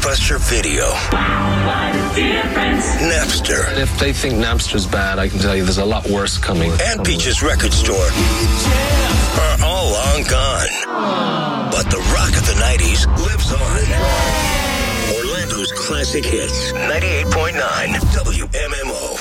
Blockbuster Video. Napster. If they think Napster's bad, I can tell you there's a lot worse coming. And Peach's Record Store are all long gone. But the rock of the 90s lives on. Orlando's classic hits. 98.9 WMMO.